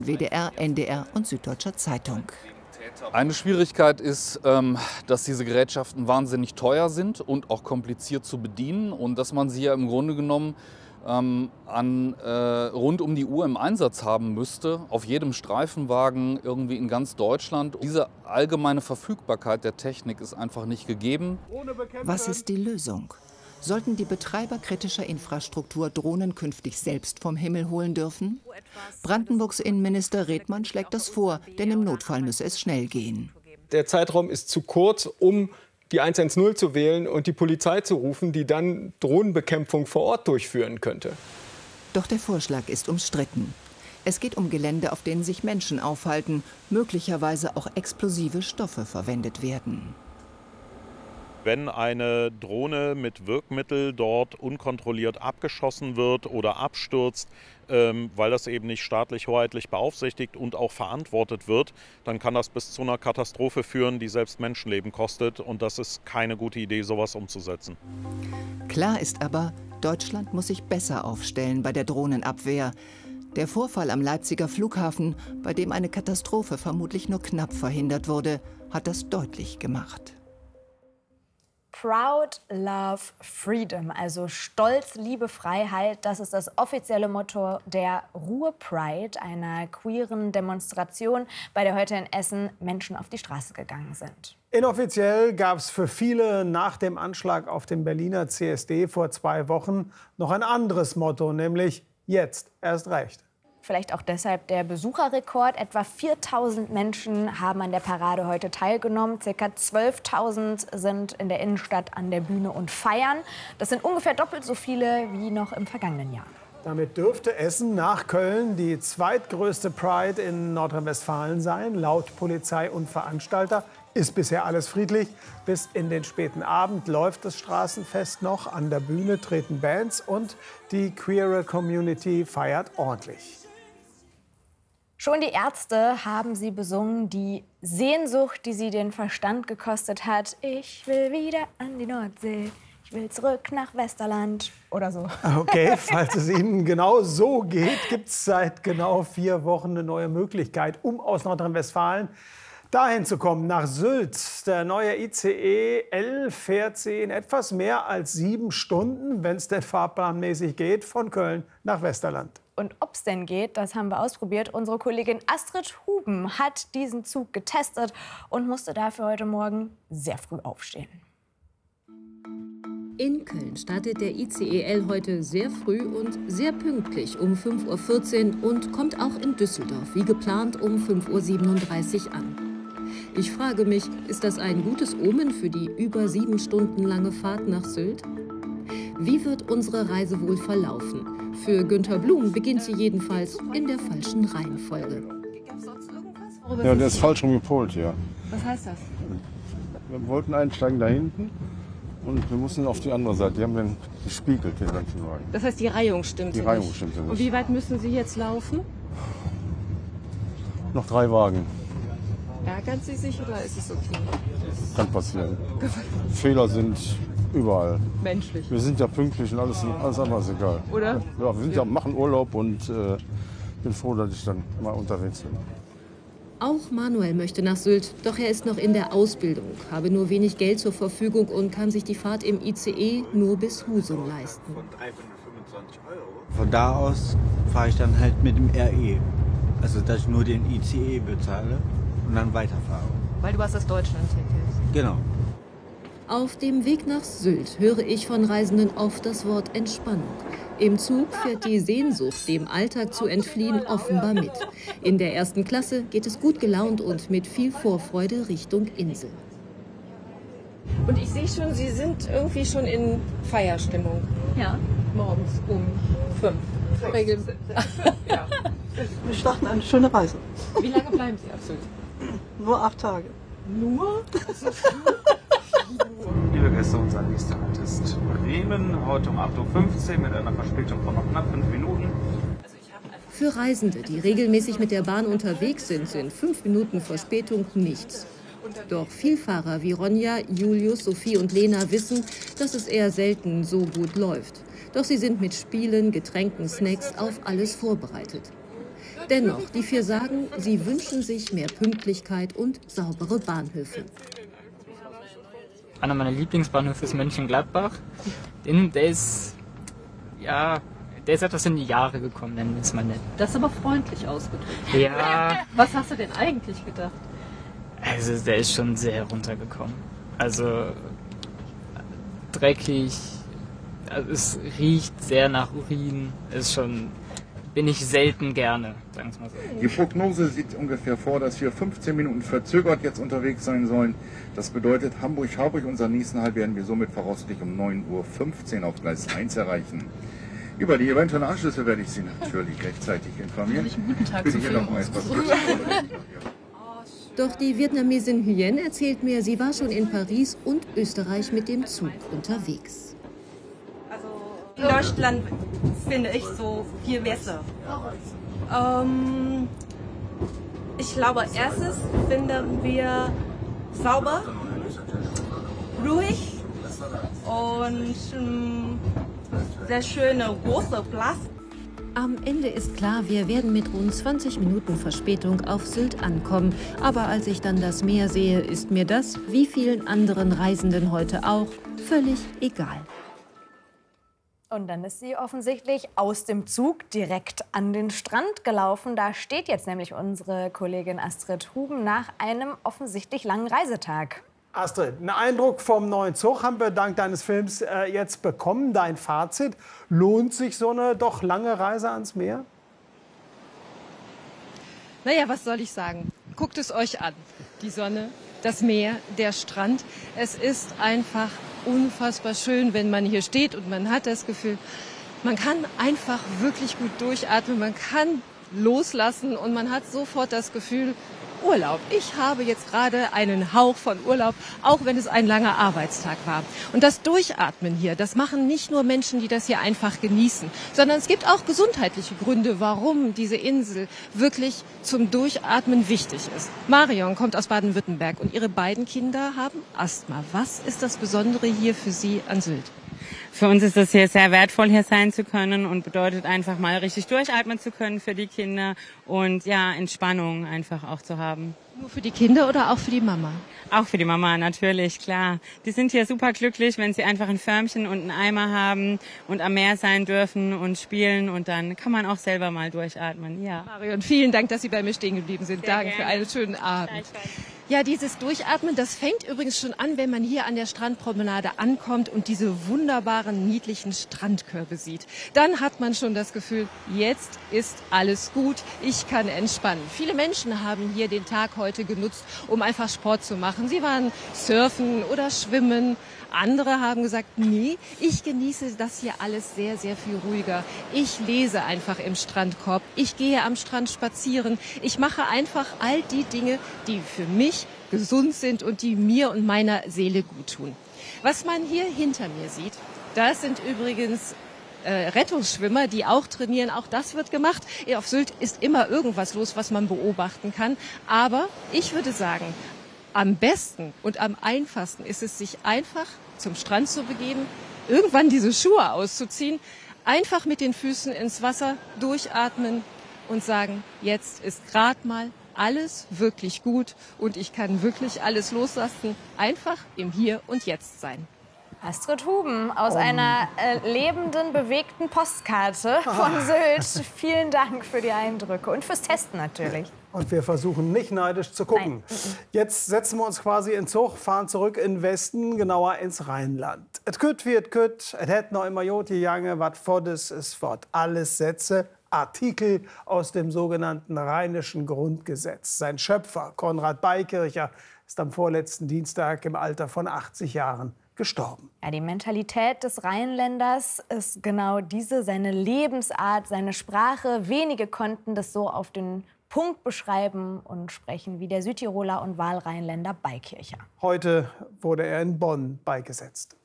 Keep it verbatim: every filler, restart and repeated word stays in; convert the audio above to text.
W D R, N D R und Süddeutscher Zeitung. Eine Schwierigkeit ist, dass diese Gerätschaften wahnsinnig teuer sind und auch kompliziert zu bedienen und dass man sie ja im Grunde genommen ähm, an, äh, rund um die Uhr im Einsatz haben müsste, auf jedem Streifenwagen irgendwie in ganz Deutschland. Diese allgemeine Verfügbarkeit der Technik ist einfach nicht gegeben. Was ist die Lösung? Sollten die Betreiber kritischer Infrastruktur Drohnen künftig selbst vom Himmel holen dürfen? Brandenburgs Innenminister Redmann schlägt das vor, denn im Notfall müsse es schnell gehen. Der Zeitraum ist zu kurz, um die eins eins null zu wählen und die Polizei zu rufen, die dann Drohnenbekämpfung vor Ort durchführen könnte. Doch der Vorschlag ist umstritten. Es geht um Gelände, auf denen sich Menschen aufhalten, möglicherweise auch explosive Stoffe verwendet werden. Wenn eine Drohne mit Wirkmittel dort unkontrolliert abgeschossen wird oder abstürzt, ähm, weil das eben nicht staatlich hoheitlich beaufsichtigt und auch verantwortet wird, dann kann das bis zu einer Katastrophe führen, die selbst Menschenleben kostet. Und das ist keine gute Idee, sowas umzusetzen. Klar ist aber, Deutschland muss sich besser aufstellen bei der Drohnenabwehr. Der Vorfall am Leipziger Flughafen, bei dem eine Katastrophe vermutlich nur knapp verhindert wurde, hat das deutlich gemacht. Proud, Love, Freedom, also Stolz, Liebe, Freiheit, das ist das offizielle Motto der Ruhr Pride, einer queeren Demonstration, bei der heute in Essen Menschen auf die Straße gegangen sind. Inoffiziell gab es für viele nach dem Anschlag auf dem Berliner C S D vor zwei Wochen noch ein anderes Motto, nämlich jetzt erst recht. Vielleicht auch deshalb der Besucherrekord. Etwa viertausend Menschen haben an der Parade heute teilgenommen. Circa zwölftausend sind in der Innenstadt an der Bühne und feiern. Das sind ungefähr doppelt so viele wie noch im vergangenen Jahr. Damit dürfte Essen nach Köln die zweitgrößte Pride in Nordrhein-Westfalen sein. Laut Polizei und Veranstalter ist bisher alles friedlich. Bis in den späten Abend läuft das Straßenfest noch. An der Bühne treten Bands und die queere Community feiert ordentlich. Schon die Ärzte haben sie besungen, die Sehnsucht, die sie den Verstand gekostet hat. Ich will wieder an die Nordsee, ich will zurück nach Westerland oder so. Okay, falls es Ihnen genau so geht, gibt es seit genau vier Wochen eine neue Möglichkeit, um aus Nordrhein-Westfalen dahin zu kommen, nach Sylt. Der neue I C E L fährt Sie in etwas mehr als sieben Stunden, wenn es denn fahrplanmäßig geht, von Köln nach Westerland. Und ob es denn geht, das haben wir ausprobiert. Unsere Kollegin Astrid Huben hat diesen Zug getestet und musste dafür heute Morgen sehr früh aufstehen. In Köln startet der I C E L heute sehr früh und sehr pünktlich um fünf Uhr vierzehn und kommt auch in Düsseldorf wie geplant um fünf Uhr siebenunddreißig an. Ich frage mich, ist das ein gutes Omen für die über sieben Stunden lange Fahrt nach Sylt? Wie wird unsere Reise wohl verlaufen? Für Günter Blum beginnt sie jedenfalls in der falschen Reihenfolge. Ja, der ist falsch rumgepolt, ja. Was heißt das? Wir wollten einsteigen da hinten und wir mussten auf die andere Seite. Die haben den gespiegelt, den ganzen Wagen. Das heißt, die Reihung stimmt Die nicht. Reihung stimmt nicht. Und wie weit müssen Sie jetzt laufen? Noch drei Wagen. Ärgert Sie sich oder ist es okay? Kann passieren. Fehler sind überall. Menschlich. Wir sind ja pünktlich und alles, alles andere ist egal. Oder? Ja, wir sind ja, machen Urlaub und äh, bin froh, dass ich dann mal unterwegs bin. Auch Manuel möchte nach Sylt, doch er ist noch in der Ausbildung, habe nur wenig Geld zur Verfügung und kann sich die Fahrt im I C E nur bis Husum leisten. Von da aus fahre ich dann halt mit dem R E. Also, dass ich nur den I C E bezahle und dann weiterfahre. Weil du hast das Deutschland-Ticket. Genau. Auf dem Weg nach Sylt höre ich von Reisenden oft das Wort Entspannung. Im Zug fährt die Sehnsucht, dem Alltag zu entfliehen, offenbar mit. In der ersten Klasse geht es gut gelaunt und mit viel Vorfreude Richtung Insel. Und ich sehe schon, Sie sind irgendwie schon in Feierstimmung. Ja. Morgens um fünf. Regel. Ja. Wir starten eine schöne Reise. Wie lange bleiben Sie auf Sylt? Nur acht Tage. Nur? Liebe Gäste, unser nächster Halt ist Bremen, heute um acht Uhr fünfzehn mit einer Verspätung von noch knapp fünf Minuten. Für Reisende, die regelmäßig mit der Bahn unterwegs sind, sind fünf Minuten Verspätung nichts. Doch Vielfahrer wie Ronja, Julius, Sophie und Lena wissen, dass es eher selten so gut läuft. Doch sie sind mit Spielen, Getränken, Snacks auf alles vorbereitet. Dennoch, die vier sagen, sie wünschen sich mehr Pünktlichkeit und saubere Bahnhöfe. Einer meiner Lieblingsbahnhöfe ist Mönchengladbach. Den, der ist, ja, der ist etwas in die Jahre gekommen, nennen wir es mal nett. Das ist aber freundlich ausgedrückt. Ja. Was hast du denn eigentlich gedacht? Also der ist schon sehr runtergekommen. Also dreckig, also es riecht sehr nach Urin, ist schon, bin ich selten gerne, sagen wir es mal so. Die Prognose sieht ungefähr vor, dass wir fünfzehn Minuten verzögert jetzt unterwegs sein sollen. Das bedeutet, Hamburg-Harburg, unseren nächsten Halt, werden wir somit voraussichtlich um neun Uhr fünfzehn auf Gleis eins erreichen. Über die eventuellen Anschlüsse werde ich Sie natürlich rechtzeitig informieren. Guten Tag Bitte hier noch mal etwas. Doch die Vietnamesin Hyen erzählt mir, sie war schon in Paris und Österreich mit dem Zug unterwegs. In Deutschland finde ich so viel besser. Ähm, ich glaube, erstens finden wir sauber, ruhig und ähm, sehr schöne große Platz. Am Ende ist klar, wir werden mit rund zwanzig Minuten Verspätung auf Sylt ankommen. Aber als ich dann das Meer sehe, ist mir das, wie vielen anderen Reisenden heute auch, völlig egal. Und dann ist sie offensichtlich aus dem Zug direkt an den Strand gelaufen. Da steht jetzt nämlich unsere Kollegin Astrid Huben nach einem offensichtlich langen Reisetag. Astrid, einen Eindruck vom neuen Zug haben wir dank deines Films äh, jetzt bekommen. Dein Fazit, lohnt sich so eine doch lange Reise ans Meer? Naja, was soll ich sagen? Guckt es euch an. Die Sonne, das Meer, der Strand. Es ist einfach unfassbar schön, wenn man hier steht und man hat das Gefühl, man kann einfach wirklich gut durchatmen, man kann loslassen und man hat sofort das Gefühl, Urlaub. Ich habe jetzt gerade einen Hauch von Urlaub, auch wenn es ein langer Arbeitstag war. Und das Durchatmen hier, das machen nicht nur Menschen, die das hier einfach genießen, sondern es gibt auch gesundheitliche Gründe, warum diese Insel wirklich zum Durchatmen wichtig ist. Marion kommt aus Baden-Württemberg und ihre beiden Kinder haben Asthma. Was ist das Besondere hier für Sie an Sylt? Für uns ist es hier sehr wertvoll, hier sein zu können und bedeutet einfach mal richtig durchatmen zu können für die Kinder und ja, Entspannung einfach auch zu haben. Nur für die Kinder oder auch für die Mama? Auch für die Mama, natürlich, klar. Die sind hier super glücklich, wenn sie einfach ein Förmchen und einen Eimer haben und am Meer sein dürfen und spielen und dann kann man auch selber mal durchatmen, ja. Marion, vielen Dank, dass Sie bei mir stehen geblieben sind. Sehr Danke gerne. Für einen schönen Abend. Ja, dieses Durchatmen, das fängt übrigens schon an, wenn man hier an der Strandpromenade ankommt und diese wunderbaren, niedlichen Strandkörbe sieht. Dann hat man schon das Gefühl, jetzt ist alles gut, ich kann entspannen. Viele Menschen haben hier den Tag heute genutzt, um einfach Sport zu machen. Sie waren surfen oder schwimmen. Andere haben gesagt, nee, ich genieße das hier alles sehr, sehr viel ruhiger. Ich lese einfach im Strandkorb, ich gehe am Strand spazieren. Ich mache einfach all die Dinge, die für mich gesund sind und die mir und meiner Seele gut tun. Was man hier hinter mir sieht, das sind übrigens äh, Rettungsschwimmer, die auch trainieren. Auch das wird gemacht. Auf Sylt ist immer irgendwas los, was man beobachten kann. Aber ich würde sagen, am besten und am einfachsten ist es, sich einfach zum Strand zu begeben, irgendwann diese Schuhe auszuziehen, einfach mit den Füßen ins Wasser durchatmen und sagen, jetzt ist gerade mal alles wirklich gut und ich kann wirklich alles loslassen, einfach im Hier und Jetzt sein. Astrid Huben aus oh. einer äh, lebenden, bewegten Postkarte von Sylt. Vielen Dank für die Eindrücke und fürs Testen natürlich. Und wir versuchen nicht neidisch zu gucken. Nein. Jetzt setzen wir uns quasi in Zug, fahren zurück in den Westen, genauer ins Rheinland. Et kütt wie et kütt, et hätt noch immer joti jange, wat voddes is fort. Alles Sätze, Artikel aus dem sogenannten Rheinischen Grundgesetz. Sein Schöpfer, Konrad Beikircher, ist am vorletzten Dienstag im Alter von achtzig Jahren gestorben. Ja, die Mentalität des Rheinländers ist genau diese, seine Lebensart, seine Sprache. Wenige konnten das so auf den Punkt beschreiben und sprechen wie der Südtiroler und Wahlrheinländer Beikircher. Heute wurde er in Bonn beigesetzt.